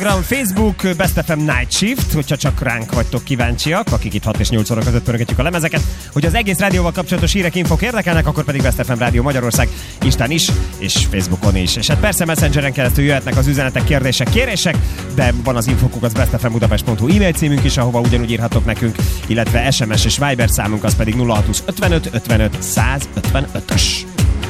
Facebook, Best FM Night Shift, hogyha csak ránk vagytok kíváncsiak, akik itt 6 és 8 óra között pörgetjük a lemezeket, hogy az egész rádióval kapcsolatos hírek, infok érdekelnek, akkor pedig Best FM Rádió Magyarország Instán is, és Facebookon is. És hát persze Messengeren keresztül jöhetnek az üzenetek, kérdések, kérések, de van az infokuk, az bestfmbudapest.hu e-mail címünk is, ahova ugyanúgy írhatok nekünk, illetve SMS és Viber számunk, az pedig 0620 55 55 155-ös.